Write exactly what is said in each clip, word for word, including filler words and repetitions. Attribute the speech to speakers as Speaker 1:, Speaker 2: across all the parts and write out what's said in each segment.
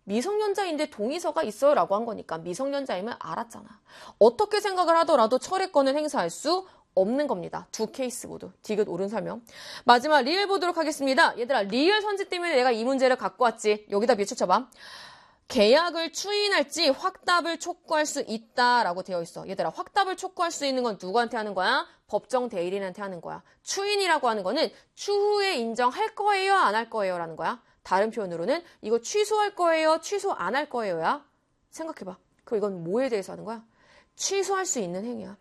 Speaker 1: 미성년자인데 동의서가 있어요 라고 한 거니까 미성년자임을 알았잖아. 어떻게 생각을 하더라도 철회권을 행사할 수 없는 겁니다. 두 케이스 모두. 디귿 옳은 설명. 마지막 리을 보도록 하겠습니다. 얘들아, 리을 선지 때문에 내가 이 문제를 갖고 왔지. 여기다 밑줄 쳐봐. 계약을 추인할지 확답을 촉구할 수 있다라고 되어 있어. 얘들아, 확답을 촉구할 수 있는 건 누구한테 하는 거야? 법정 대리인한테 하는 거야. 추인이라고 하는 거는 추후에 인정할 거예요, 안 할 거예요 라는 거야. 다른 표현으로는 이거 취소할 거예요, 취소 안 할 거예요야. 생각해봐. 그럼 이건 뭐에 대해서 하는 거야? 취소할 수 있는 행위야.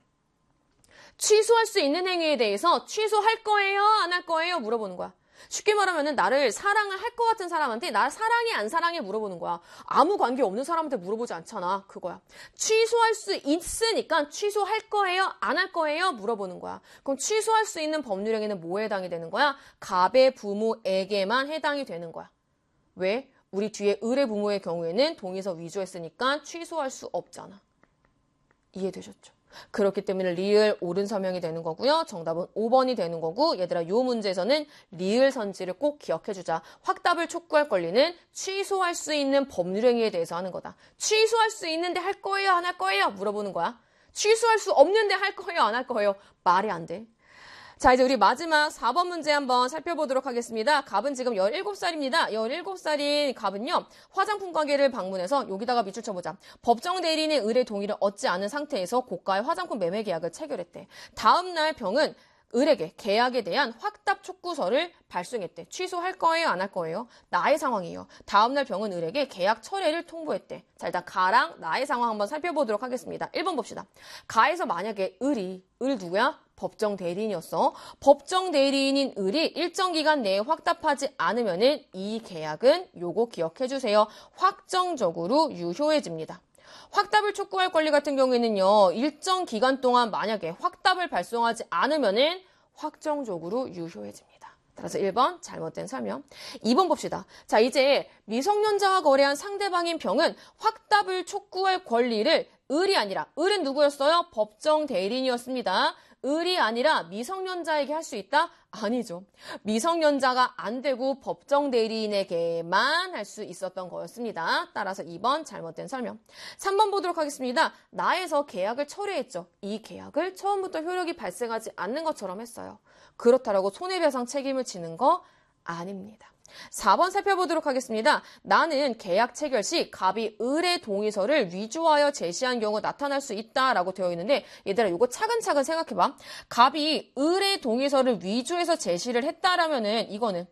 Speaker 1: 취소할 수 있는 행위에 대해서 취소할 거예요, 안 할 거예요 물어보는 거야. 쉽게 말하면 나를 사랑을 할 것 같은 사람한테 나 사랑해, 안 사랑해 물어보는 거야. 아무 관계 없는 사람한테 물어보지 않잖아. 그거야. 취소할 수 있으니까 취소할 거예요, 안 할 거예요 물어보는 거야. 그럼 취소할 수 있는 법률 행위는 뭐에 해당이 되는 거야? 갑의 부모에게만 해당이 되는 거야. 왜? 우리 뒤에 을의 부모의 경우에는 동의서 위조했으니까 취소할 수 없잖아. 이해되셨죠? 그렇기 때문에 리을 옳은 서명이 되는 거고요. 정답은 오 번이 되는 거고, 얘들아 이 문제에서는 리을 선지를 꼭 기억해주자. 확답을 촉구할 권리는 취소할 수 있는 법률행위에 대해서 하는 거다. 취소할 수 있는데 할 거예요, 안 할 거예요 물어보는 거야. 취소할 수 없는데 할 거예요, 안 할 거예요? 말이 안 돼. 자, 이제 우리 마지막 사 번 문제 한번 살펴보도록 하겠습니다. 갑은 지금 열일곱 살입니다. 열일곱 살인 갑은요, 화장품 가게를 방문해서 여기다가 밑줄 쳐보자. 법정 대리인의 의뢰 동의를 얻지 않은 상태에서 고가의 화장품 매매 계약을 체결했대. 다음날 병은 을에게 계약에 대한 확답 촉구서를 발송했대. 취소할 거예요, 안 할 거예요? 나의 상황이에요. 다음날 병은 을에게 계약 철회를 통보했대. 자, 일단 가랑 나의 상황 한번 살펴보도록 하겠습니다. 일 번 봅시다. 가에서 만약에 을이, 을 누구야? 법정 대리인이었어. 법정 대리인인 을이 일정 기간 내에 확답하지 않으면은 이 계약은 요거 기억해 주세요. 확정적으로 유효해집니다. 확답을 촉구할 권리 같은 경우에는요, 일정 기간 동안 만약에 확답을 발송하지 않으면은 확정적으로 유효해집니다. 따라서 일 번 잘못된 설명. 이 번 봅시다. 자, 이제 미성년자와 거래한 상대방인 병은 확답을 촉구할 권리를 을이 아니라, 을은 누구였어요? 법정 대리인이었습니다. 을이 아니라 미성년자에게 할 수 있다? 아니죠. 미성년자가 안 되고 법정 대리인에게만 할 수 있었던 거였습니다. 따라서 이 번 잘못된 설명. 삼 번 보도록 하겠습니다. 나에서 계약을 철회했죠. 이 계약을 처음부터 효력이 발생하지 않는 것처럼 했어요. 그렇다고 손해배상 책임을 지는 거 아닙니다. 사 번 살펴보도록 하겠습니다. 나는 계약 체결 시 갑이 을의 동의서를 위조하여 제시한 경우 나타날 수 있다라고 되어 있는데, 얘들아 이거 차근차근 생각해봐. 갑이 을의 동의서를 위조해서 제시를 했다라면은 이거는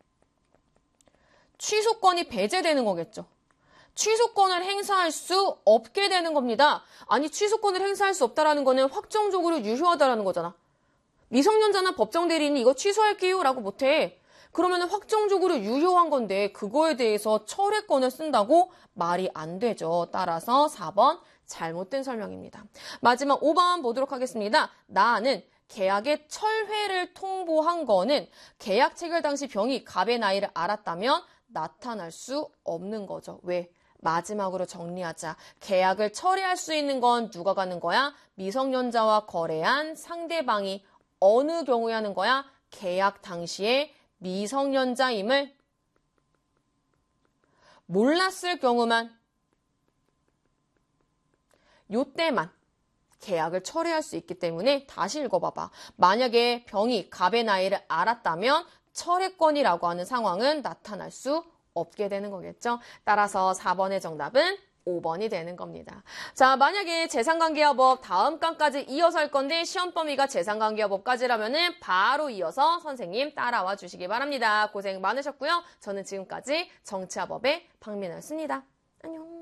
Speaker 1: 취소권이 배제되는 거겠죠. 취소권을 행사할 수 없게 되는 겁니다. 아니, 취소권을 행사할 수 없다라는 거는 확정적으로 유효하다라는 거잖아. 미성년자나 법정 대리인이 이거 취소할게요 라고 못해. 그러면 확정적으로 유효한 건데 그거에 대해서 철회권을 쓴다고 말이 안 되죠. 따라서 사 번 잘못된 설명입니다. 마지막 오 번 보도록 하겠습니다. 나는 계약의 철회를 통보한 거는 계약 체결 당시 병이 갑의 나이를 알았다면 나타날 수 없는 거죠. 왜? 마지막으로 정리하자. 계약을 철회할 수 있는 건 누가 가는 거야? 미성년자와 거래한 상대방이. 어느 경우에 하는 거야? 계약 당시에 미성년자임을 몰랐을 경우만, 요때만 계약을 철회할 수 있기 때문에 다시 읽어봐봐. 만약에 병이 갑의 나이를 알았다면 철회권이라고 하는 상황은 나타날 수 없게 되는 거겠죠. 따라서 사 번의 정답은 오 번이 되는 겁니다. 자, 만약에 재산관계화법 다음 강까지 이어서 할 건데 시험 범위가 재산관계화법까지라면은 바로 이어서 선생님 따라와 주시기 바랍니다. 고생 많으셨고요. 저는 지금까지 정치화법의 박민아였습니다. 안녕.